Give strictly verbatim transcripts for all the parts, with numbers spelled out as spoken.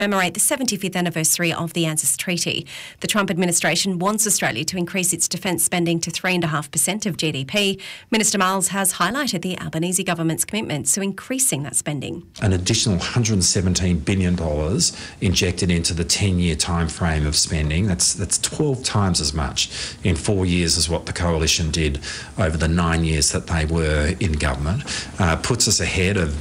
commemorate the seventy-fifth anniversary of the ANZUS Treaty. The Trump administration wants Australia to increase its defence spending to three point five percent of G D P. Minister Miles has highlighted the Albanese government's commitment to increasing that spending. An additional one hundred seventeen billion dollars injected into the ten-year time frame of spending. That's, that's twelve times as much in four years as what the coalition did over the nine years that they were in government. Uh, puts us ahead of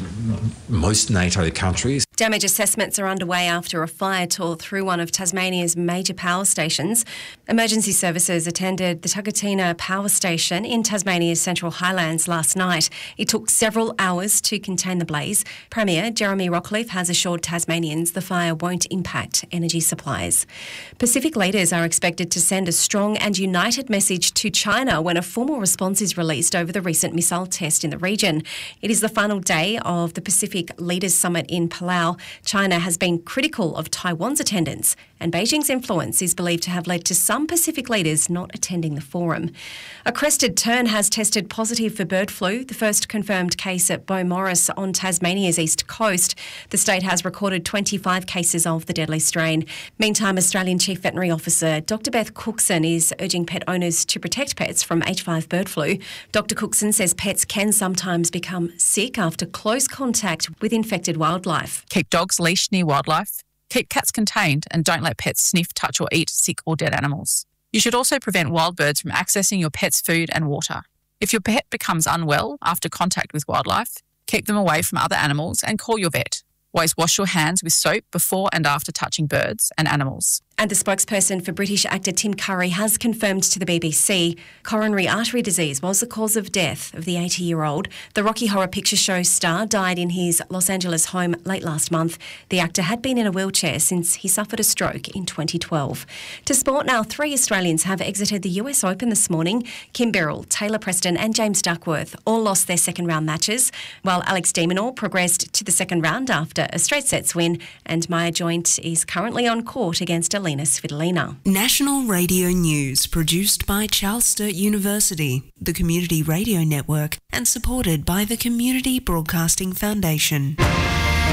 most NATO countries. Damage assessments are underway after a fire tore through one of Tasmania's major power stations. Emergency services attended the Tugatina Power Station in Tasmania's Central Highlands last night. It took several hours to contain the blaze. Premier Jeremy Rockcliffe has assured Tasmanians the fire won't impact energy supplies. Pacific leaders are expected to send a strong and united message to China when a formal response is released over the recent missile test in the region. It is the final day of the Pacific Leaders Summit in Palau. China has been critical of Taiwan's attendance, and Beijing's influence is believed to have led to some Pacific leaders not attending the forum. A crested tern has tested positive for bird flu, the first confirmed case at Beaumaris on Tasmania's east coast. The state has recorded twenty-five cases of the deadly strain. Meantime, Australian Chief Veterinary Officer Doctor Beth Cookson is urging pet owners to protect pets from H five bird flu. Doctor Cookson says pets can sometimes become sick after close contact with infected wildlife. Keep dogs leashed near wildlife. Keep cats contained and don't let pets sniff, touch or eat sick or dead animals. You should also prevent wild birds from accessing your pet's food and water. If your pet becomes unwell after contact with wildlife, keep them away from other animals and call your vet. Always wash your hands with soap before and after touching birds and animals. And the spokesperson for British actor Tim Curry has confirmed to the B B C coronary artery disease was the cause of death of the eighty-year-old. The Rocky Horror Picture Show star died in his Los Angeles home late last month. The actor had been in a wheelchair since he suffered a stroke in twenty twelve. To sport now, three Australians have exited the U S Open this morning. Kim Birrell, Taylor Preston and James Duckworth all lost their second-round matches, while Alex de Minaur progressed to the second round after a straight-sets win, and Maya Joint is currently on court against Alina Svitolina. National Radio News, produced by Charles Sturt University, the Community Radio Network, and supported by the Community Broadcasting Foundation.